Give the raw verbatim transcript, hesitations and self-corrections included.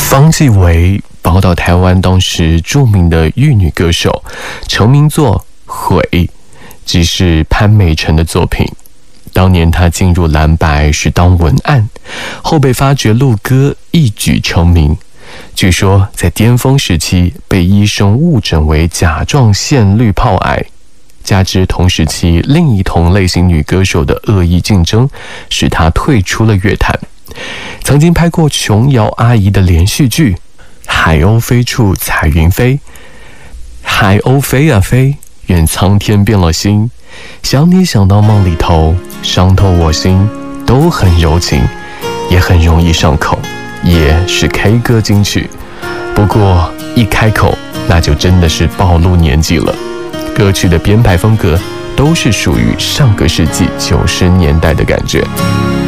方季韦宝岛台湾当时著名的玉女歌手，成名作《悔》即是潘美辰的作品。当年她进入蓝白是当文案，后被发掘录歌，一举成名。据说在巅峰时期被医生误诊为甲状腺滤泡癌，加之同时期另一同类型女歌手的恶意竞争，使她退出了乐坛。曾经拍过琼瑶阿姨的连续剧《海鸥飞处彩云飞》，海鸥飞啊飞，愿苍天变了心，想你想到梦里头，伤透我心，都很柔情，也很容易上口，也是 K 歌金曲。不过一开口，那就真的是暴露年纪了。歌曲的编排风格都是属于上个世纪九十年代的感觉。